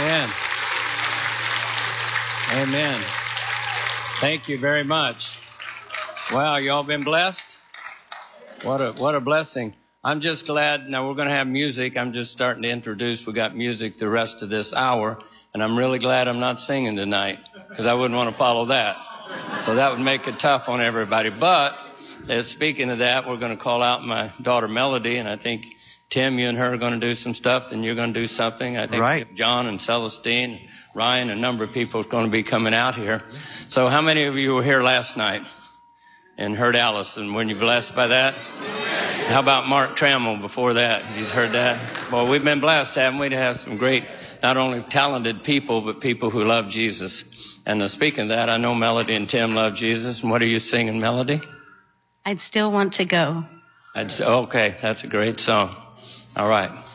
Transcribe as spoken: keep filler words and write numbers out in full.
Amen. Amen. Thank you very much. Wow, you all been blessed? What a what a blessing. I'm just glad. Now we're going to have music. I'm just starting to introduce. We got music the rest of this hour, and I'm really glad I'm not singing tonight because I wouldn't want to follow that. So that would make it tough on everybody. But uh, speaking of that, we're going to call out my daughter Melody, and I think Tim, you and her are going to do some stuff, and you're going to do something. I think right. John and Celestine, Ryan, a number of people are going to be coming out here. So how many of you were here last night and heard Allison? Weren't you blessed by that? How about Mark Trammell before that? You've heard that? Well, we've been blessed, haven't we, to have some great, not only talented people, but people who love Jesus. And uh, speaking of that, I know Melody and Tim love Jesus. And what are you singing, Melody? I'd Still Want to Go. I'd, okay, that's a great song. All right.